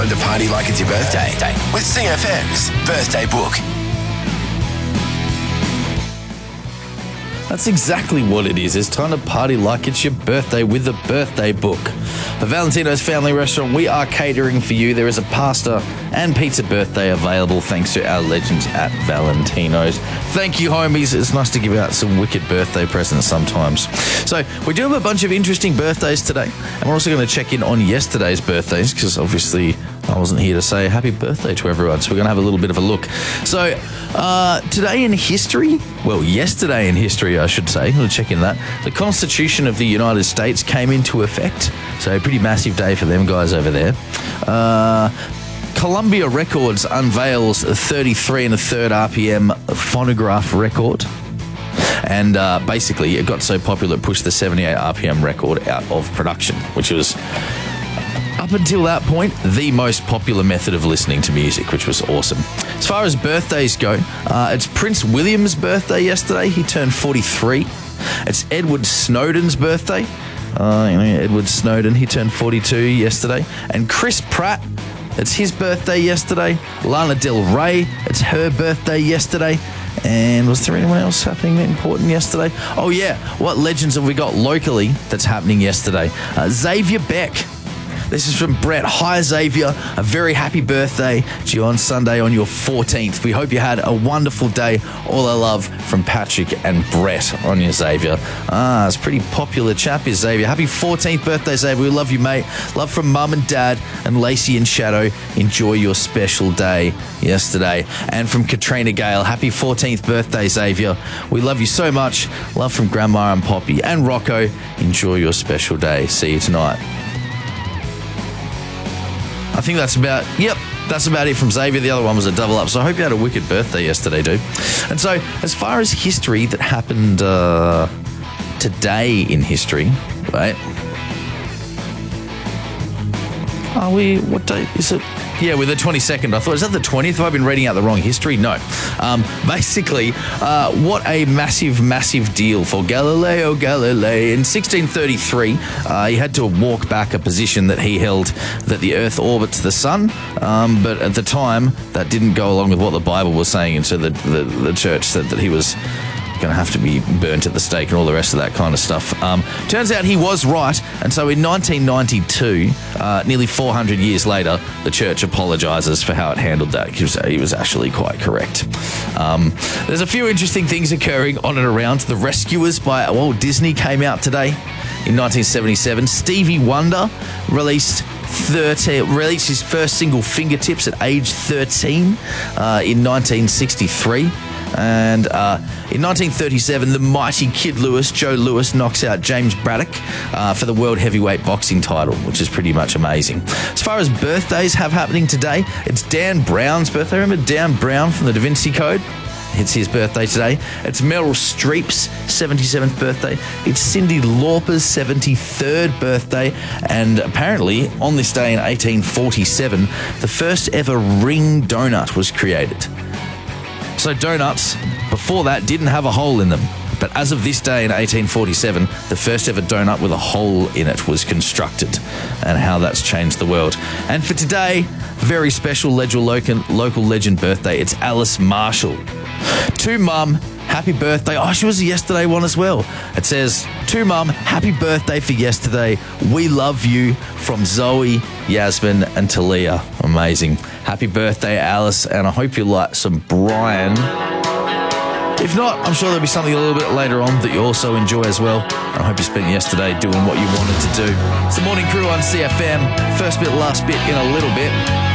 To party like it's your birthday with CFM's Birthday Book. That's exactly what it is. It's time to party like it's your birthday with the Birthday Book. For Valentino's Family Restaurant, we are catering for you. There is a pasta and pizza birthday available thanks to our legends at Valentino's. Thank you, homies. It's nice to give out some wicked birthday presents sometimes. So we do have a bunch of interesting birthdays today, and we're also going to check in on yesterday's birthdays because obviously I wasn't here to say happy birthday to everyone, so we're going to have a little bit of a look. So today in history, well, yesterday in history, I should say, we'll check in that, the Constitution of the United States came into effect, so a pretty massive day for them guys over there. Columbia Records unveils a 33 1/3 RPM phonograph record. And basically, it got so popular it pushed the 78 RPM record out of production, which was, up until that point, the most popular method of listening to music, which was awesome. As far as birthdays go, it's Prince William's birthday yesterday. He turned 43. It's Edward Snowden's birthday. Edward Snowden, he turned 42 yesterday. And Chris Pratt, it's his birthday yesterday. Lana Del Rey, it's her birthday yesterday. And was there anyone else happening important yesterday? Oh yeah, what legends have we got locally that's happening yesterday? Xavier Beck. This is from Brett. Hi, Xavier. A very happy birthday to you on Sunday on your 14th. We hope you had a wonderful day. All our love from Patrick and Brett on you, Xavier. It's a pretty popular chap here, Xavier. Happy 14th birthday, Xavier. We love you, mate. Love from Mum and Dad and Lacey and Shadow. Enjoy your special day yesterday. And from Katrina Gale, happy 14th birthday, Xavier. We love you so much. Love from Grandma and Poppy and Rocco. Enjoy your special day. See you tonight. I think that's about it from Xavier. The other one was a double up. So I hope you had a wicked birthday yesterday, dude. And so as far as history that happened today in history, right? What date is it? Yeah, we're the 22nd. I thought, is that the 20th? Have I been reading out the wrong history? No. Basically, what a massive, massive deal for Galileo Galilei. In 1633, he had to walk back a position that he held that the Earth orbits the Sun, but at the time, that didn't go along with what the Bible was saying, and so the church said that he was going to have to be burnt at the stake and all the rest of that kind of stuff. Turns out he was right, and so in 1992, nearly 400 years later, the church apologises for how it handled that. He was actually quite correct. There's a few interesting things occurring on and around. The Rescuers by Walt Disney came out today in 1977. Stevie Wonder released his first single, Fingertips, at age 13 in 1963. And in 1937, the mighty Kid Lewis, Joe Louis, knocks out James Braddock for the World Heavyweight Boxing title, which is pretty much amazing. As far as birthdays have happening today, it's Dan Brown's birthday. Remember Dan Brown from the Da Vinci Code? It's his birthday today. It's Meryl Streep's 77th birthday. It's Cyndi Lauper's 73rd birthday. And apparently, on this day in 1847, the first ever ring donut was created. So donuts, before that, didn't have a hole in them. But as of this day in 1847, the first ever donut with a hole in it was constructed, and how that's changed the world. And for today, very special local legend birthday. It's Alice Marshall. To Mum, happy birthday. Oh, she was a yesterday one as well. It says, to Mum, happy birthday for yesterday. We love you, from Zoe, Yasmin and Talia. Amazing. Happy birthday, Alice, and I hope you like some Brian. If not, I'm sure there'll be something a little bit later on that you also enjoy as well. I hope you spent yesterday doing what you wanted to do. It's the Morning Crew on CFM. First bit, last bit in a little bit.